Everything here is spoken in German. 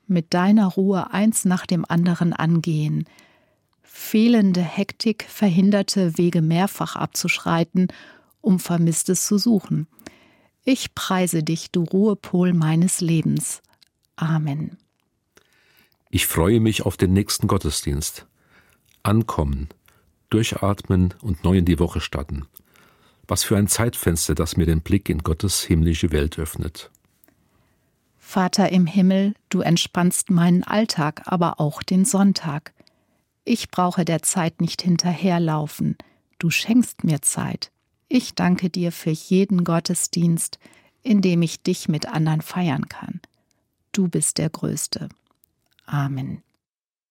mit deiner Ruhe eins nach dem anderen angehen. Fehlende Hektik verhinderte, Wege mehrfach abzuschreiten, um Vermisstes zu suchen. Ich preise dich, du Ruhepol meines Lebens. Amen. Ich freue mich auf den nächsten Gottesdienst. Ankommen, durchatmen und neu in die Woche starten. Was für ein Zeitfenster, das mir den Blick in Gottes himmlische Welt öffnet. Vater im Himmel, du entspannst meinen Alltag, aber auch den Sonntag. Ich brauche der Zeit nicht hinterherlaufen. Du schenkst mir Zeit. Ich danke dir für jeden Gottesdienst, in dem ich dich mit anderen feiern kann. Du bist der Größte. Amen.